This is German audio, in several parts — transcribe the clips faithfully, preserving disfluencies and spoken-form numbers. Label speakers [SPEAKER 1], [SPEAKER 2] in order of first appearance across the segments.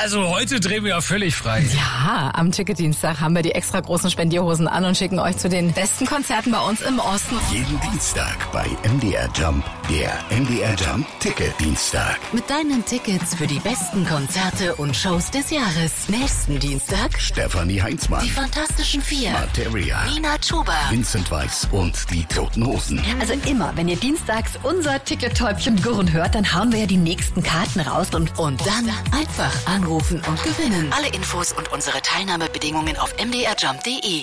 [SPEAKER 1] Also heute drehen wir ja völlig frei.
[SPEAKER 2] Ja, am Ticketdienstag haben wir die extra großen Spendierhosen an und schicken euch zu den besten Konzerten bei uns im Osten.
[SPEAKER 3] Jeden Dienstag bei M D R Jump, der M D R Jump Ticketdienstag.
[SPEAKER 4] Mit deinen Tickets für die besten Konzerte und Shows des Jahres. Nächsten Dienstag
[SPEAKER 3] Stefanie Heinzmann,
[SPEAKER 4] die Fantastischen Vier,
[SPEAKER 3] Materia,
[SPEAKER 4] Nina Chuba,
[SPEAKER 3] Vincent Weiss und die Toten Hosen.
[SPEAKER 5] Also immer, wenn ihr dienstags unser Ticket-Täubchen gurren hört, dann hauen wir ja die nächsten Karten raus und,
[SPEAKER 4] und dann einfach anrufen und gewinnen. Alle Infos und unsere Teilnahmebedingungen auf m d r jump punkt d e.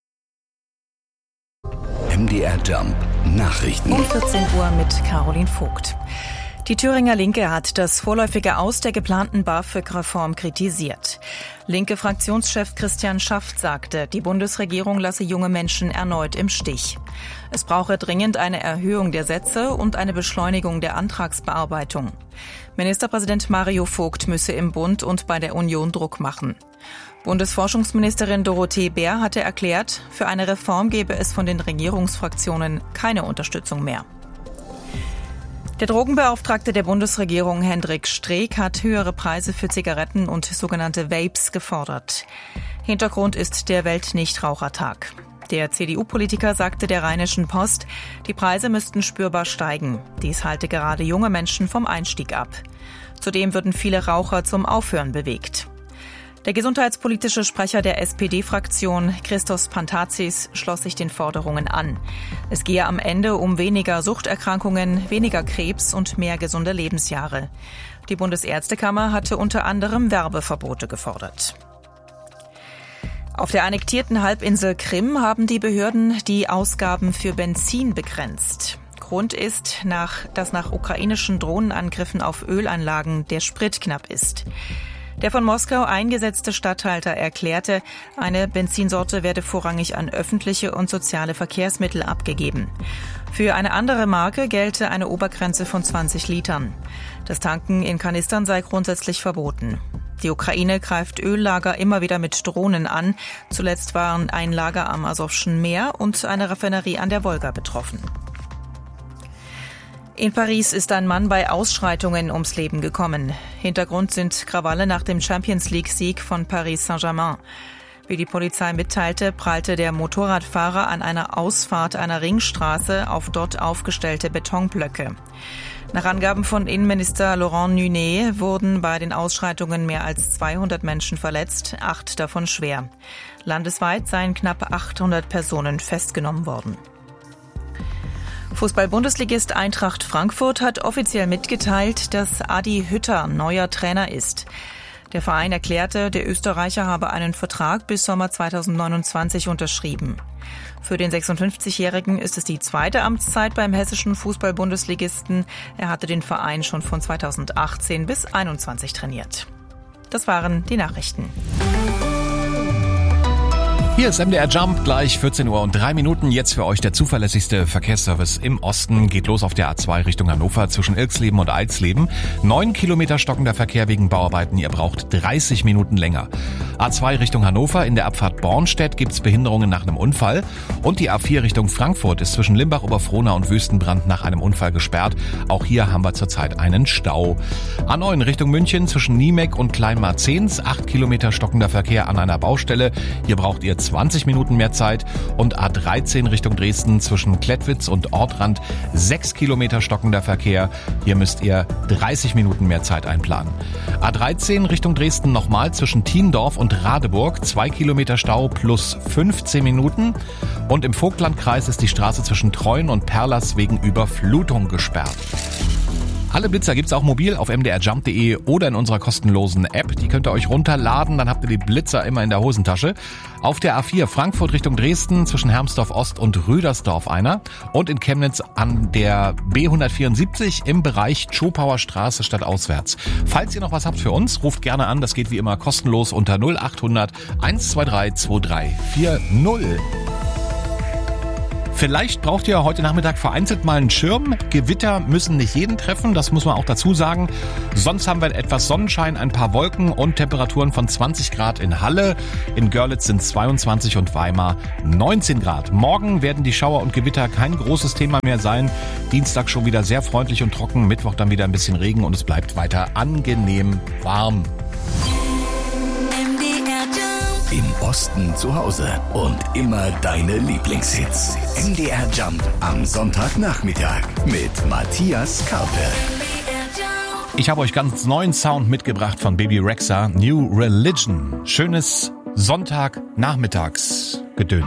[SPEAKER 3] M D R Jump Nachrichten.
[SPEAKER 6] Um vierzehn Uhr mit Caroline Vogt. Die Thüringer Linke hat das vorläufige Aus der geplanten BAföG-Reform kritisiert. Linke Fraktionschef Christian Schaft sagte, die Bundesregierung lasse junge Menschen erneut im Stich. Es brauche dringend eine Erhöhung der Sätze und eine Beschleunigung der Antragsbearbeitung. Ministerpräsident Mario Vogt müsse im Bund und bei der Union Druck machen. Bundesforschungsministerin Dorothee Bär hatte erklärt, für eine Reform gebe es von den Regierungsfraktionen keine Unterstützung mehr. Der Drogenbeauftragte der Bundesregierung Hendrik Streeck hat höhere Preise für Zigaretten und sogenannte Vapes gefordert. Hintergrund ist der Weltnichtrauchertag. Der C D U-Politiker sagte der Rheinischen Post, die Preise müssten spürbar steigen. Dies halte gerade junge Menschen vom Einstieg ab. Zudem würden viele Raucher zum Aufhören bewegt. Der gesundheitspolitische Sprecher der S P D-Fraktion, Christos Pantazis, schloss sich den Forderungen an. Es gehe am Ende um weniger Suchterkrankungen, weniger Krebs und mehr gesunde Lebensjahre. Die Bundesärztekammer hatte unter anderem Werbeverbote gefordert. Auf der annektierten Halbinsel Krim haben die Behörden die Ausgaben für Benzin begrenzt. Grund ist, nach, dass nach ukrainischen Drohnenangriffen auf Ölanlagen der Sprit knapp ist. Der von Moskau eingesetzte Statthalter erklärte, eine Benzinsorte werde vorrangig an öffentliche und soziale Verkehrsmittel abgegeben. Für eine andere Marke gelte eine Obergrenze von zwanzig Litern. Das Tanken in Kanistern sei grundsätzlich verboten. Die Ukraine greift Öllager immer wieder mit Drohnen an. Zuletzt waren ein Lager am Asowschen Meer und eine Raffinerie an der Wolga betroffen. In Paris ist ein Mann bei Ausschreitungen ums Leben gekommen. Hintergrund sind Krawalle nach dem Champions-League-Sieg von Paris Saint-Germain. Wie die Polizei mitteilte, prallte der Motorradfahrer an einer Ausfahrt einer Ringstraße auf dort aufgestellte Betonblöcke. Nach Angaben von Innenminister Laurent Nunez wurden bei den Ausschreitungen mehr als zweihundert Menschen verletzt, acht davon schwer. Landesweit seien knapp achthundert Personen festgenommen worden. Fußball-Bundesligist Eintracht Frankfurt hat offiziell mitgeteilt, dass Adi Hütter neuer Trainer ist. Der Verein erklärte, der Österreicher habe einen Vertrag bis Sommer zweitausendneunundzwanzig unterschrieben. Für den sechsundfünfzigjährigen ist es die zweite Amtszeit beim hessischen Fußball-Bundesligisten. Er hatte den Verein schon von zweitausendachtzehn bis einundzwanzig trainiert. Das waren die Nachrichten.
[SPEAKER 1] Hier ist M D R Jump, gleich vierzehn Uhr und drei Minuten. Jetzt für euch der zuverlässigste Verkehrsservice im Osten. Geht los auf der A zwei Richtung Hannover zwischen Ilksleben und Eidsleben. Neun Kilometer stockender Verkehr wegen Bauarbeiten. Ihr braucht dreißig Minuten länger. A zwei Richtung Hannover in der Abfahrt Bornstedt gibt's Behinderungen nach einem Unfall. Und die A vier Richtung Frankfurt ist zwischen Limbach-Oberfrohna und Wüstenbrand nach einem Unfall gesperrt. Auch hier haben wir zurzeit einen Stau. A neun Richtung München zwischen Niemek und Kleinmarzens. Acht Kilometer stockender Verkehr an einer Baustelle. Hier braucht ihr zwanzig Minuten mehr Zeit. Und A dreizehn Richtung Dresden zwischen Klettwitz und Ortrand sechs Kilometer stockender Verkehr. Hier müsst ihr dreißig Minuten mehr Zeit einplanen. A dreizehn Richtung Dresden nochmal zwischen Thiendorf und Radeburg zwei Kilometer Stau plus fünfzehn Minuten. Und im Vogtlandkreis ist die Straße zwischen Treuen und Perlers wegen Überflutung gesperrt. Alle Blitzer gibt's auch mobil auf m d r jump punkt d e oder in unserer kostenlosen App. Die könnt ihr euch runterladen, dann habt ihr die Blitzer immer in der Hosentasche. Auf der A vier Frankfurt Richtung Dresden zwischen Hermsdorf Ost und Rüdersdorf einer. Und in Chemnitz an der B hundertvierundsiebzig im Bereich Zschopauer Straße stadtauswärts. Falls ihr noch was habt für uns, ruft gerne an. Das geht wie immer kostenlos unter null achthundert eins zwei drei zwei drei vier null. Vielleicht braucht ihr heute Nachmittag vereinzelt mal einen Schirm. Gewitter müssen nicht jeden treffen, das muss man auch dazu sagen. Sonst haben wir etwas Sonnenschein, ein paar Wolken und Temperaturen von zwanzig Grad in Halle. In Görlitz sind zweiundzwanzig und Weimar neunzehn Grad. Morgen werden die Schauer und Gewitter kein großes Thema mehr sein. Dienstag schon wieder sehr freundlich und trocken, Mittwoch dann wieder ein bisschen Regen und es bleibt weiter angenehm warm.
[SPEAKER 3] Im Osten zu Hause und immer deine Lieblingshits. M D R Jump am Sonntagnachmittag mit Matthias Karpe.
[SPEAKER 1] Ich habe euch ganz neuen Sound mitgebracht von Baby Rexha, New Religion. Schönes Sonntagnachmittagsgedöns.